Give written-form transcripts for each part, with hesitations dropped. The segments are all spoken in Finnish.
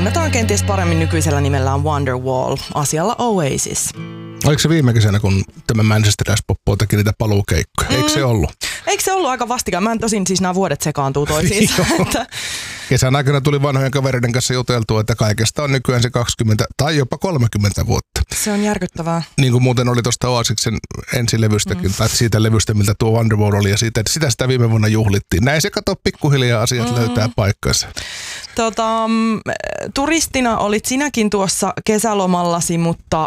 tunnetaan kenties paremmin nykyisellä nimellään Wonderwall, asialla Oasis. Oliko se viime kesänä, kun tämä Manchester-poppo teki niitä paluukeikkoja? Eikö se ollut? Eikö se ollut aika vastikään? Mä en tosin siis nämä vuodet sekaantuu toisiinsa. Kesän aikana tuli vanhojen kavereiden kanssa juteltua, että kaikesta on nykyään se 20 tai jopa 30 vuotta. Se on järkyttävää. Niin kuin muuten oli tuosta Oasiksen ensilevystäkin, tai siitä levystä, miltä tuo Wonderwall oli, ja sitä viime vuonna juhlittiin. Näin se kato pikkuhiljaa asiat löytää paikkansa. Turistina olit sinäkin tuossa kesälomallasi, mutta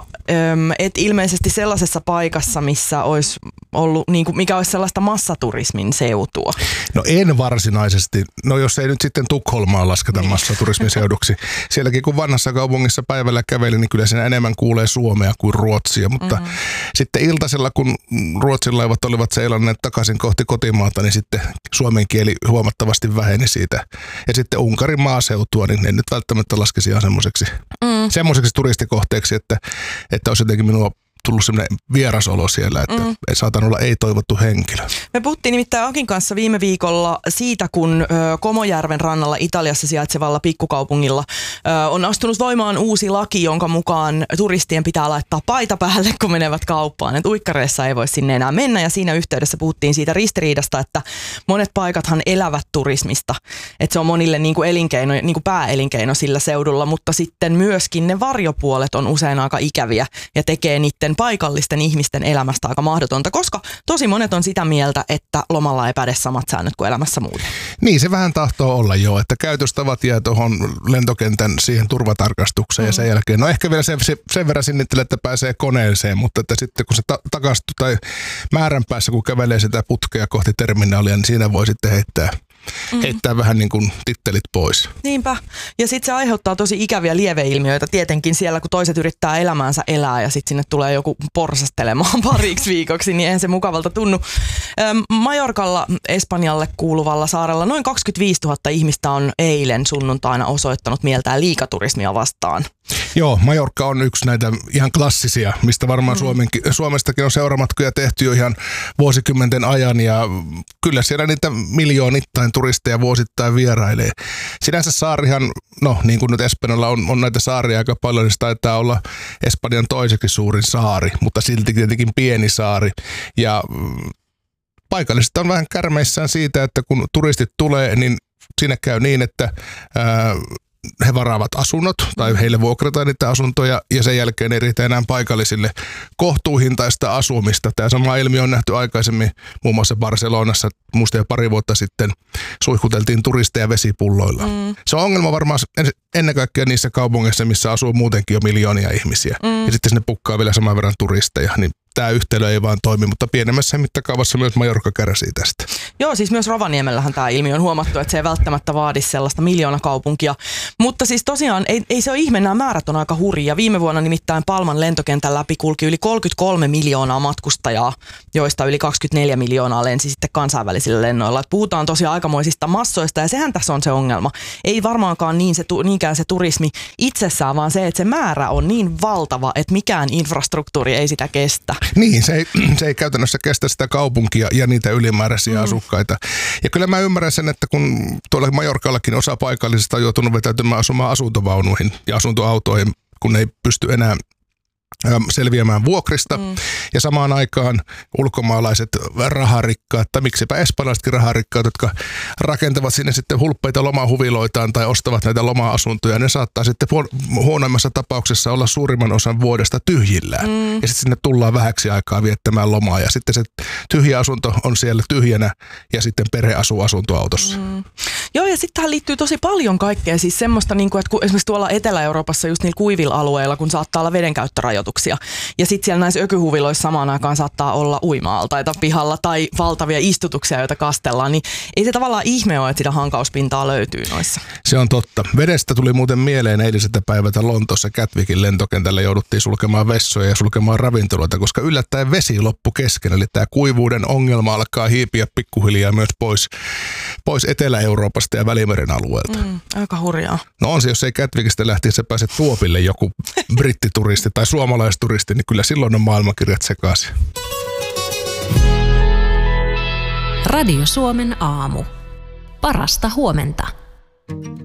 et ilmeisesti sellaisessa paikassa, missä olisi ollut, niin kuin, mikä olisi sellaista massaturismin seutua. No en varsinaisesti. No jos ei nyt sitten Tukholmaa lasketa massaturismin seuduksi. Sielläkin kun vanhassa kaupungissa päivällä käveli, niin kyllä siinä enemmän kuulee suomea kuin ruotsia. Mutta sitten iltasella, kun Ruotsin laivat olivat seilanneet takaisin kohti kotimaata, niin sitten suomen kieli huomattavasti väheni siitä. Ja sitten Unkarin maaseutua, niin en nyt välttämättä laskisi ihan semmoiseksi turistikohteeksi, että olisi jotenkin minua tullut sellainen vierasolo siellä, että saatan olla ei-toivottu henkilö. Me puhuttiin nimittäin Akin kanssa viime viikolla siitä, kun Komojärven rannalla Italiassa sijaitsevalla pikkukaupungilla on astunut voimaan uusi laki, jonka mukaan turistien pitää laittaa paita päälle, kun menevät kauppaan. Et uikkareissa ei voi sinne enää mennä, ja siinä yhteydessä puhuttiin siitä ristiriidasta, että monet paikathan elävät turismista. Että se on monille niin kuin elinkeino, niin kuin pääelinkeino sillä seudulla, mutta sitten myöskin ne varjopuolet on usein aika ikäviä ja tekee niiden paikallisten ihmisten elämästä aika mahdotonta, koska tosi monet on sitä mieltä, että lomalla ei päde samat säännöt kuin elämässä muuten. Niin, se vähän tahtoo olla jo, että käytöstavat jää tuohon lentokentän siihen turvatarkastukseen ja sen jälkeen. No ehkä vielä sen verran sinnittelee, että pääsee koneeseen, mutta että sitten kun se takastuu tai määränpäässä, kun kävelee sitä putkea kohti terminaalia, niin siinä voi sitten heittää vähän niin kuin tittelit pois. Niinpä. Ja sitten se aiheuttaa tosi ikäviä lieveilmiöitä tietenkin siellä, kun toiset yrittää elämäänsä elää ja sitten sinne tulee joku porsastelemaan pariksi viikoksi, niin eihän se mukavalta tunnu. Majorkalla, Espanjalle kuuluvalla saarella, noin 25 000 ihmistä on eilen sunnuntaina osoittanut mieltään liikaturismia vastaan. Joo, Majorkka on yksi näitä ihan klassisia, mistä varmaan Suomestakin on seuramatkoja tehty jo ihan vuosikymmenten ajan, ja kyllä siellä niitä miljoonittain turisteja vuosittain vierailee. Sinänsä saarihan, no niin kuin nyt Espanjalla on näitä saaria aika paljon, niin se taitaa olla Espanjan toiseksi suurin saari, mutta silti tietenkin pieni saari, ja paikalliset on vähän kärmeissään siitä, että kun turistit tulee, niin siinä käy niin, että he varaavat asunnot tai heille vuokrataan niitä asuntoja ja sen jälkeen ei riitä enää paikallisille kohtuuhintaista asumista. Tämä sama ilmiö on nähty aikaisemmin muun muassa Barcelonassa. Muista jo pari vuotta sitten suihkuteltiin turisteja vesipulloilla. Se on ongelma varmaan ennen kaikkea niissä kaupungeissa, missä asuu muutenkin jo miljoonia ihmisiä. Ja sitten sinne pukkaa vielä saman verran turisteja, niin tämä yhtälö ei vaan toimi, mutta pienemmässä mittakaavassa myös Majorka kärsii tästä. Joo, siis myös Rovaniemellähän tämä ilmiö on huomattu, että se ei välttämättä vaadi sellaista miljoonakaupunkia. Mutta siis tosiaan ei se ole ihme, nämä määrät on aika hurjia. Viime vuonna nimittäin Palman lentokentän läpi kulki yli 33 miljoonaa matkustajaa, joista yli 24 miljoonaa lensi sitten kansainvälisillä lennoilla. Et puhutaan tosiaan aikamoisista massoista, ja sehän tässä on se ongelma. Ei varmaankaan niinkään se turismi itsessään, vaan se, että se määrä on niin valtava, että mikään infrastruktuuri ei sitä kestä. Niin, se ei käytännössä kestä sitä kaupunkia ja niitä ylimääräisiä asukkaita. Ja kyllä mä ymmärrän sen, että kun tuolla Majorkallakin osa paikallisista on joutunut vetäytymään asumaan asuntovaunuihin ja asuntoautoihin, kun ei pysty enää selviämään vuokrista. Ja samaan aikaan ulkomaalaiset raharikkaat, tai miksipä espanjalaisetkin raharikkaat, jotka rakentavat sinne sitten hulppeita lomahuviloitaan tai ostavat näitä loma-asuntoja, ne saattaa sitten huonoimmassa tapauksessa olla suurimman osan vuodesta tyhjillään. Ja sitten sinne tullaan vähäksi aikaa viettämään lomaa, ja sitten se tyhjä asunto on siellä tyhjänä, ja sitten perhe asuu asuntoautossa. Joo, ja sitten tähän liittyy tosi paljon kaikkea, siis semmoista, että kun esimerkiksi tuolla Etelä-Euroopassa just niillä kuivilla alueilla, kun saattaa olla vedenkäyttörajoituksia, ja sitten siellä näissä ökyhuviloissa samaan aikaan saattaa olla uima-altaita pihalla tai valtavia istutuksia, joita kastellaan, niin ei se tavallaan ihme ole, että sitä hankauspintaa löytyy noissa. Se on totta. Vedestä tuli muuten mieleen eiliseltä päivältä Lontoossa Gatwickin lentokentällä jouduttiin sulkemaan vessoja ja sulkemaan ravintoloita, koska yllättäen vesi loppui kesken, eli tämä kuivuuden ongelma alkaa hiipiä pikkuhiljaa myös pois Etelä-Euroopasta ja Välimeren alueelta. Aika hurjaa. No on se, jos ei Gatwickista lähtisi pääse Tuopille joku brittituristi tai suomalaisturisti, niin kyllä silloin on maailmankirjat sekaisin. Radio Suomen aamu. Parasta huomenta.